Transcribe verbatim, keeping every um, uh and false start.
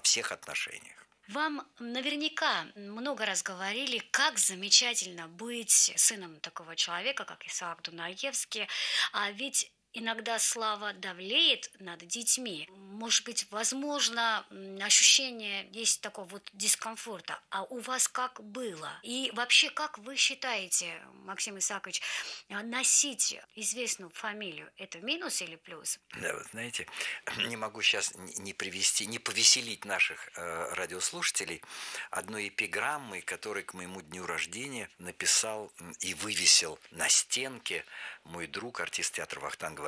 всех отношениях. Вам наверняка много раз говорили, как замечательно быть сыном такого человека, как Исаак Дунаевский. А ведь иногда слава давлеет над детьми. Может быть, возможно, м, ощущение есть такого вот дискомфорта. А у вас как было? И вообще, как вы считаете, Максим Исаакович, а, носить известную фамилию – это минус или плюс? Да, вот знаете, не могу сейчас не привести, не повеселить наших э, радиослушателей одной эпиграммой, которую к моему дню рождения написал м, и вывесил на стенке мой друг, артист театра Вахтанга